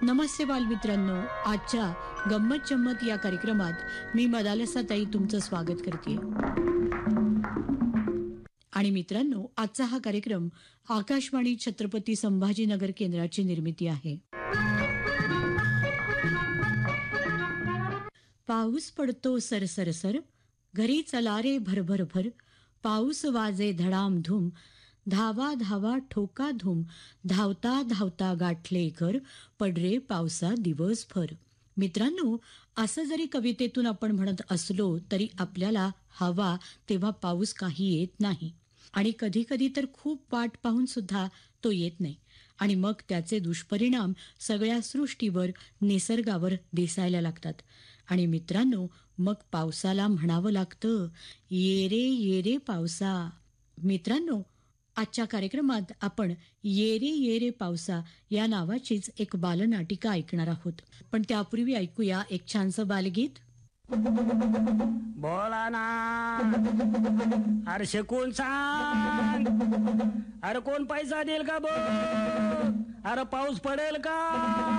नमस्ते बालमित्रांनो, आजच्या गंमत जम्मत या कार्यक्रमात मी मदालसाताई तुमचं स्वागत करते. आणि मित्रांनो, आजचा हा कार्यक्रम आकाशवाणी छत्रपती संभाजीनगर केंद्राची निर्मिती आहे. पाऊस पडतो सरसरसर, घरी चला रे भरभर भर, पाऊस वाजे धडामधूम, धावा धावा ठोका धूम, धावता धावता गाठले घर, पडरे पावसा दिवसभर. मित्रांनो, असं जरी कवितेतून आपण म्हणत असलो तरी आपल्याला हवा तेव्हा पाऊस काही येत नाही. आणि कधी कधी तर खूप वाट पाहून सुद्धा तो येत नाही. आणि मग त्याचे दुष्परिणाम सगळ्या सृष्टीवर, निसर्गावर दिसायला लागतात. आणि मित्रांनो, मग पावसाला म्हणावं लागतं, ये रे पावसा. मित्रांनो, आजच्या कार्यक्रमात आपण ये रे पावसा या नावाचीच एक बालनाटिका ऐकणार आहोत. पण त्यापूर्वी ऐकूया एक छानसं बालगीत. बोला ना, अरे शिकून सांग, अरे कोण पैसा देईल का बघ, अरे पाऊस पडेल का.